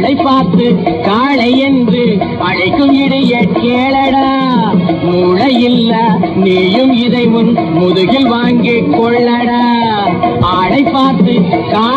ஆளை பார்த்து காளை என்று அழைக்கும் இடைய கேளடா. மூளையில்ல நீயும் இதை முன் முதுகில் வாங்கிக் கொள்ளடா. ஆளை பார்த்து